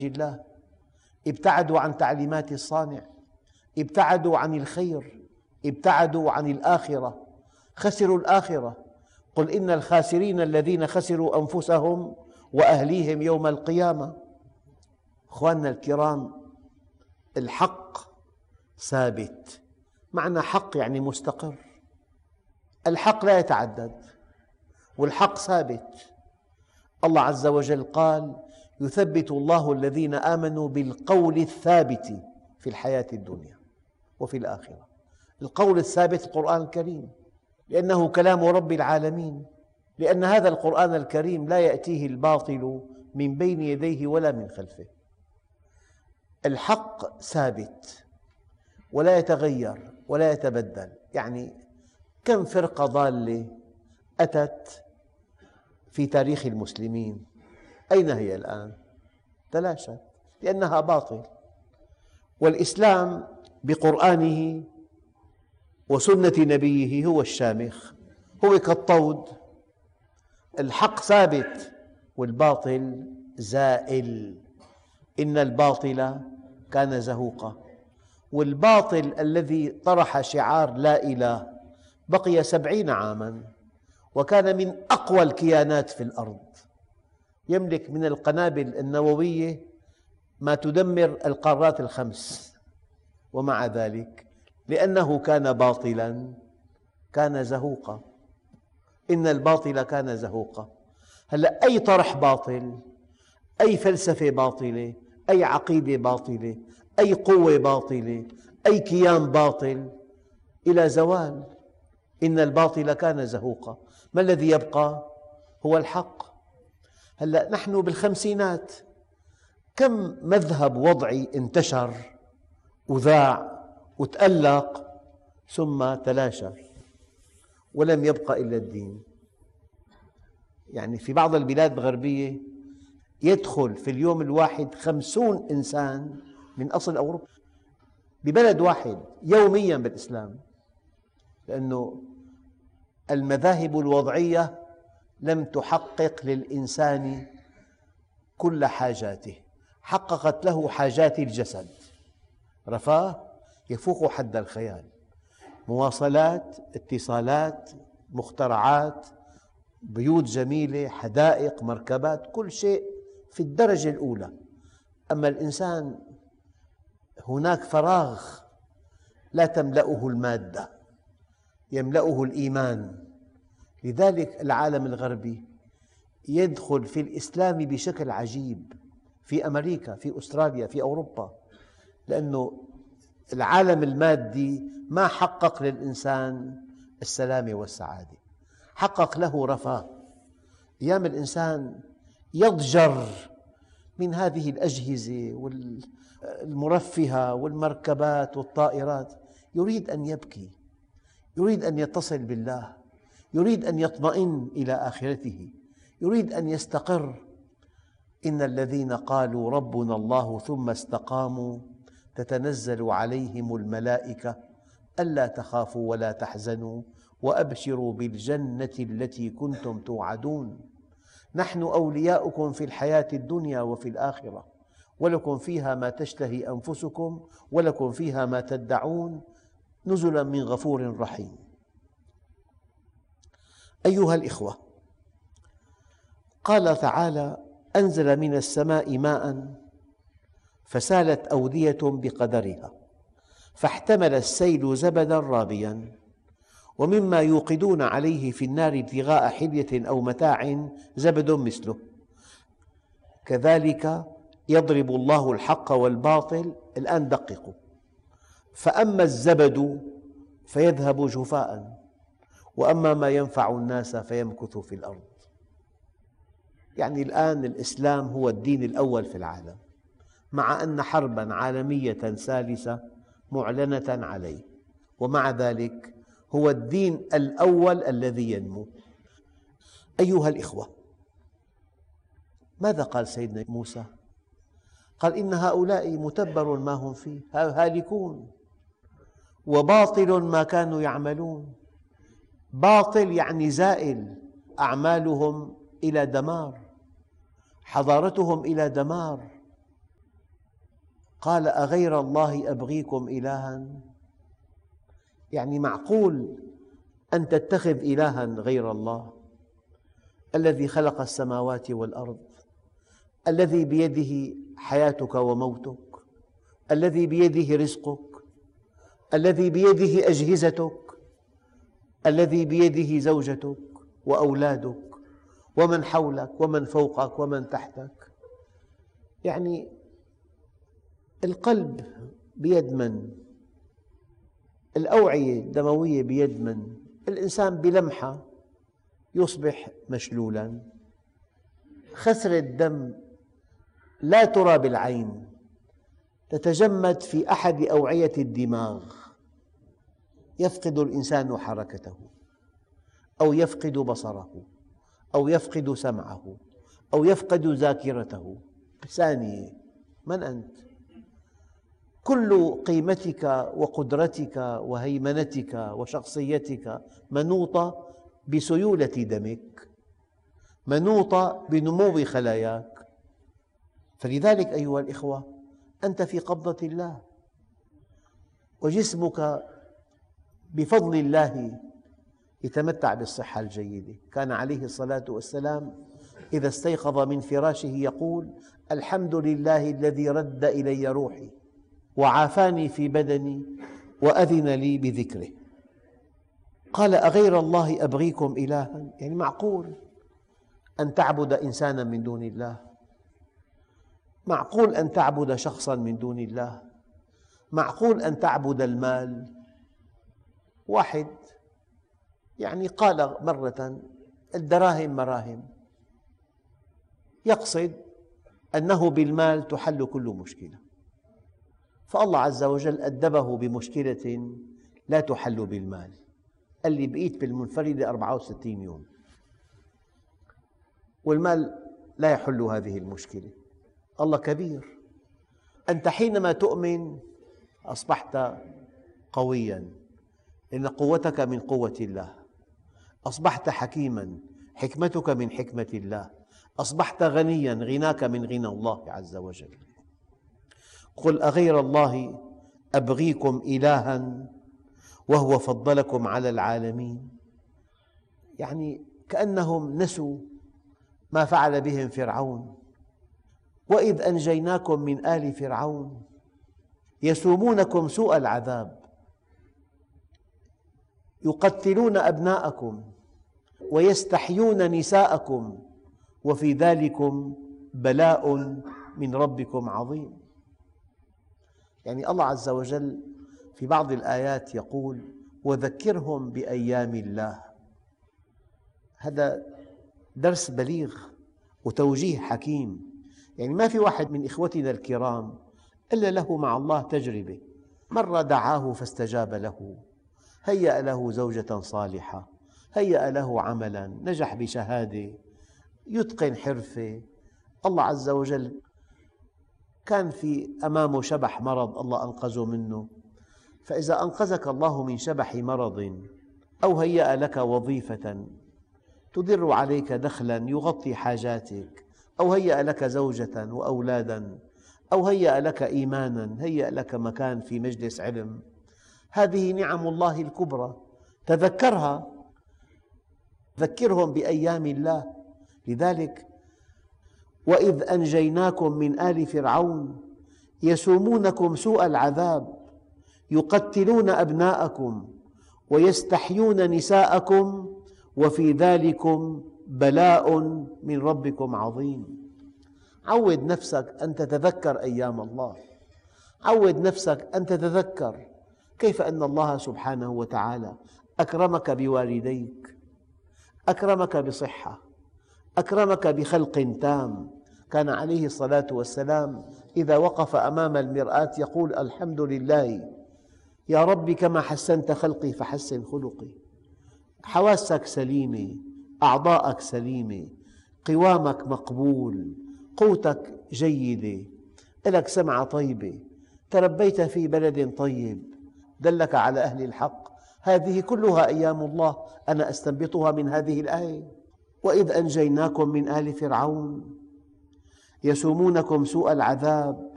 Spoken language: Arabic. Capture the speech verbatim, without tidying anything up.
الله، ابتعدوا عن تعليمات الصانع، ابتعدوا عن الخير، ابتعدوا عن الآخرة، خسروا الآخرة. قل إن الخاسرين الذين خسروا أنفسهم وأهليهم يوم القيامة. أخواننا الكرام، الحق ثابت. معنى حق يعني مستقر. الحق لا يتعدد، والحق ثابت. الله عز وجل قال: يثبت الله الذين آمنوا بالقول الثابت في الحياة الدنيا وفي الآخرة. القول الثابت القرآن الكريم، لأنه كلام رب العالمين، لأن هذا القرآن الكريم لا يأتيه الباطل من بين يديه ولا من خلفه. الحق ثابت ولا يتغير ولا يتبدل. يعني كم فرقة ضالة أتت في تاريخ المسلمين، أين هي الآن؟ تلاشت لأنها باطل. والإسلام بقرآنه وسنة نبيه هو الشامخ، هو كالطود. الحق ثابت والباطل زائل. إن الباطل كان زهوقا. والباطل الذي طرح شعار لا إله بقي سبعين عاماً، وكان من أقوى الكيانات في الأرض، يملك من القنابل النووية ما تدمر القارات الخمس، ومع ذلك لأنه كان باطلاً كان زهوقا. إن الباطل كان زهوقا. هلأ أي طرح باطل، أي فلسفة باطلة، أي عقيدة باطلة، أي قوة باطلة، أي كيان باطل إلى زوال. إن الباطل كان زهوقا. ما الذي يبقى؟ هو الحق. هلأ نحن بالخمسينات، كم مذهب وضعي انتشر وذاع وتألق ثم تلاشى ولم يبق إلا الدين. يعني في بعض البلاد الغربية يدخل في اليوم الواحد خمسون إنسان من أصل أوروبا ببلد واحد يومياً بالإسلام، لأنه المذاهب الوضعية لم تحقق للإنسان كل حاجاته، حققت له حاجات الجسد، رفاه يفوق حد الخيال، مواصلات، اتصالات، مخترعات، بيوت جميلة، حدائق، مركبات، كل شيء في الدرجة الأولى. أما الإنسان هناك فراغ لا تملأه المادة، يملأه الإيمان. لذلك العالم الغربي يدخل في الإسلام بشكل عجيب في أمريكا، في أستراليا، في أوروبا، لأنه العالم المادي ما حقق للإنسان السلامة والسعادة، حقق له رفاه. أيام الإنسان يضجر من هذه الأجهزة والمرفهة والمركبات والطائرات، يريد أن يبكي، يريد أن يتصل بالله، يريد أن يطمئن إلى آخرته، يريد أن يستقر. إن الذين قالوا ربنا الله ثم استقاموا تتنزل عليهم الملائكة ألا تخافوا ولا تحزنوا وأبشروا بالجنة التي كنتم توعدون نحن أولياؤكم في الحياة الدنيا وفي الآخرة ولكم فيها ما تشتهي أنفسكم ولكم فيها ما تدعون نزلا من غفور رحيم. أيها الإخوة، قال تعالى: أنزل من السماء ماء فسالت أودية بقدرها فاحتمل السيل زبدا رابيا ومما يوقدون عليه في النار ابتغاء حلية أو متاع زبد مثله كذلك يضرب الله الحق والباطل. الآن دققوا: فأما الزبد فيذهب جفاء وأما ما ينفع الناس فيمكث في الأرض. يعني الآن الإسلام هو الدين الأول في العالم، مع أن حرباً عالمية ثالثة معلنة عليه، ومع ذلك هو الدين الأول الذي ينمو. أيها الإخوة، ماذا قال سيدنا موسى؟ قال: إن هؤلاء متبر ما هم فيه هالكون وباطل ما كانوا يعملون. باطل يعني زائل، أعمالهم إلى دمار، حضارتهم إلى دمار، قال أغير الله أبغيكم إلها؟ يعني معقول أن تتخذ إلها غير الله الذي خلق السماوات والأرض، الذي بيده حياتك وموتك، الذي بيده رزقك، الذي بيده أجهزتك، الذي بيده زوجتك وأولادك ومن حولك ومن فوقك ومن تحتك. يعني القلب بيد من؟ الأوعية الدموية بيد من؟ الإنسان بلمحة يصبح مشلولا. خسرة الدم لا ترى بالعين، تتجمد في أحد أوعية الدماغ، يفقد الإنسان حركته أو يفقد بصره أو يفقد سمعه أو يفقد ذاكرته بثانية. من أنت؟ كل قيمتك وقدرتك وهيمنتك وشخصيتك منوطة بسيولة دمك، منوطة بنمو خلاياك. فلذلك أيها الإخوة، أنت في قبضة الله، وجسمك بفضل الله يتمتع بالصحة الجيدة. كان عليه الصلاة والسلام إذا استيقظ من فراشه يقول: الحمد لله الذي رد إلي روحي وعافاني في بدني وأذن لي بذكره. قال: أغير الله أبغيكم إلها؟ يعني معقول أن تعبد إنسانا من دون الله؟ معقول أن تعبد شخصا من دون الله؟ معقول أن تعبد المال؟ واحد يعني قال مرة: الدراهم مراهم، يقصد أنه بالمال تحل كل مشكلة، فالله عز وجل أدبه بمشكلة لا تحل بالمال. قال لي: بقيت بالمنفردة أربعة وستين يوم، والمال لا يحل هذه المشكلة. الله كبير. أنت حينما تؤمن أصبحت قوياً، إن قوتك من قوة الله. أصبحت حكيماً، حكمتك من حكمة الله. أصبحت غنياً، غناك من غنى الله عز وجل. قل: أغير الله أبغيكم إلها وهو فضلكم على العالمين؟ يعني كأنهم نسوا ما فعل بهم فرعون. وإذ أنجيناكم من آل فرعون يسومونكم سوء العذاب يقتلون أبناءكم ويستحيون نساءكم وفي ذلكم بلاء من ربكم عظيم. يعني الله عز وجل في بعض الآيات يقول: وذكرهم بأيام الله. هذا درس بليغ وتوجيه حكيم. يعني ما في واحد من إخوتنا الكرام إلا له مع الله تجربة. مرة دعاه فاستجاب له، هيأ له زوجة صالحة، هيأ له عملا، نجح بشهادة، يتقن حرفة. الله عز وجل كان في أمامه شبح مرض الله أنقذه منه. فإذا أنقذك الله من شبح مرض أو هيأ لك وظيفة تدر عليك دخلا يغطي حاجاتك، أو هيأ لك زوجة وأولادا، أو هيأ لك إيمانا، هيأ لك مكان في مجلس علم، هذه نعم الله الكبرى، تذكرها. ذكرهم بأيام الله. لذلك: وإذ أنجيناكم من آل فرعون يسومونكم سوء العذاب يقتلون أبناءكم ويستحيون نساءكم وفي ذلكم بلاء من ربكم عظيم. عود نفسك أن تتذكر أيام الله، عود نفسك أن تتذكر كيف أن الله سبحانه وتعالى أكرمك بوالديك، أكرمك بصحة، أكرمك بخلق تام. كان عليه الصلاة والسلام إذا وقف أمام المرآة يقول: الحمد لله يا رب كما حسنت خلقي فحسن خلقي. حواسك سليمة، أعضاءك سليمة، قوامك مقبول، قوتك جيدة، لك سمعة طيبة، تربيت في بلد طيب، دلك على أهل الحق. هذه كلها أيام الله، أنا أستنبطها من هذه الآية: وإذ أنجيناكم من آل فرعون يسومونكم سوء العذاب